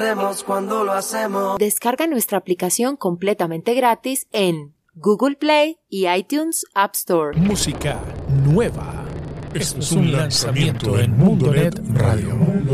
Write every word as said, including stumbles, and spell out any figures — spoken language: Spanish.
Cuando lo hacemos. Descarga nuestra aplicación completamente gratis en Google Play y iTunes App Store. Música nueva. Esto es un lanzamiento en Mundonet Radio.